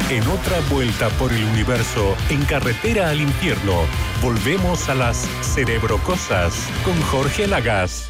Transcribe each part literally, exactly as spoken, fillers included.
En otra vuelta por el universo, en carretera al infierno, volvemos a las Cerebrocosas con Jorge Lagas.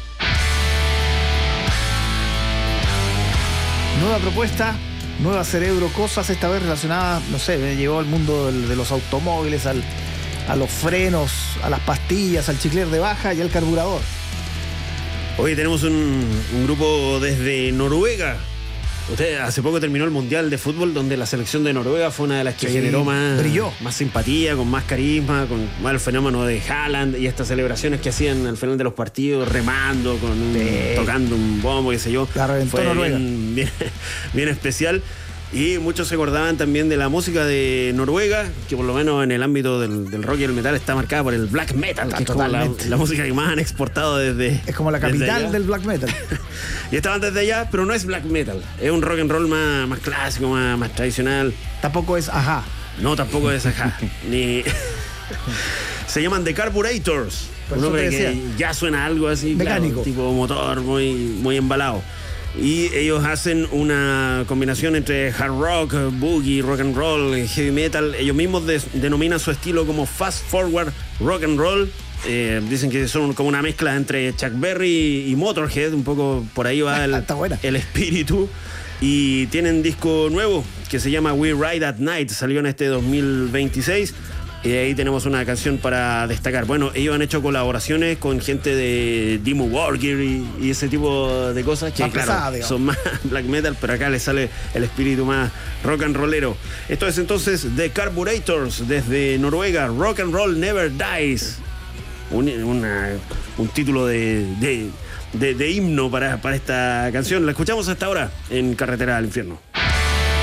Nueva propuesta, nueva Cerebrocosas, esta vez relacionada, no sé, me llevó al mundo del, de los automóviles, al, a los frenos, a las pastillas, al chicler de baja y al carburador. Hoy tenemos un, un grupo desde Noruega. Usted hace poco terminó el Mundial de Fútbol, donde la selección de Noruega fue una de las que sí, generó más, brilló. más simpatía, con más carisma, con más el fenómeno de Haaland y estas celebraciones que hacían al final de los partidos, remando, con un, sí. tocando un bombo, qué sé yo. La reventó fue Noruega. Bien, bien, bien especial. Y muchos se acordaban también de la música de Noruega, que por lo menos en el ámbito del, del rock y el metal está marcada por el black metal, ah, que totalmente. Es como la, la música que más han exportado desde... Es como la capital del black metal. Y estaban desde allá, pero no es black metal. Es un rock and roll más, más clásico, más, más tradicional. Tampoco es Ajá. No, tampoco es Ajá. Ni... Se llaman The Carburetors. Un nombre que ya suena algo así, mecánico. Claro, tipo motor, muy, muy embalado. Y ellos hacen una combinación entre hard rock, boogie, rock and roll, heavy metal. Ellos mismos de, denominan su estilo como fast forward rock and roll. Eh, dicen que son como una mezcla entre Chuck Berry y Motorhead. Un poco por ahí va el, el espíritu. Y tienen disco nuevo que se llama We Ride at Night. Salió en este dos mil veintiséis. Y ahí tenemos una canción para destacar. Bueno, ellos han hecho colaboraciones con gente de Dimmu Borgir y, y ese tipo de cosas que, más claro, pesada, son más black metal, pero acá les sale el espíritu más rock and rollero. Esto es entonces The Carburetors desde Noruega. Rock and Roll Never Dies. Un, una, un título de, de, de, de himno para, para esta canción. La escuchamos hasta ahora en Carretera al Infierno.